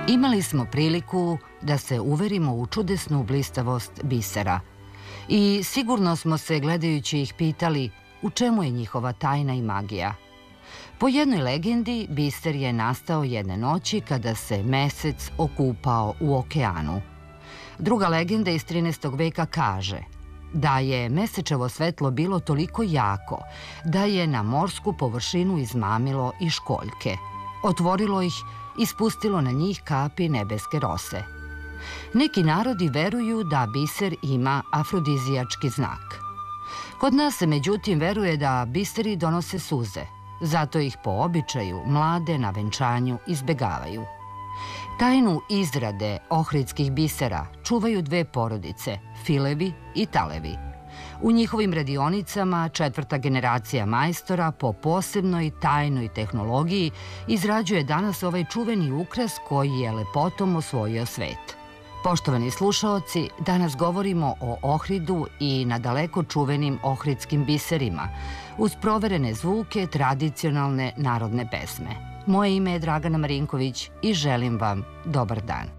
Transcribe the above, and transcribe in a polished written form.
Imali smo priliku da se uverimo u čudesnu blistavost bisera i sigurno smo se gledajući ih pitali u čemu je njihova tajna i magija. Po jednoj legendi, biser je nastao jedne noći kada se mesec okupao u okeanu. Druga legenda iz 13. veka kaže da je mesečevo svetlo bilo toliko jako da je na morsku površinu izmamilo i školjke. Otvorilo ih i spustilo na njih kapi nebeske rose. Neki narodi veruju da biser ima afrodizijački znak. Kod nas se međutim veruje da biseri donose suze, zato ih po običaju mlade na venčanju izbegavaju. Tajnu izrade ohridskih bisera čuvaju dve porodice, Filevi i Talevi. U njihovim radionicama četvrta generacija majstora po posebnoj tajnoj tehnologiji izrađuje danas ovaj čuveni ukras koji je lepotom osvojio svet. Poštovani slušaoci, danas govorimo o ohridu i nadaleko čuvenim ohridskim biserima, uz proverene zvuke tradicionalne narodne pesme. Moje ime je Dragana Marinković i želim vam dobar dan.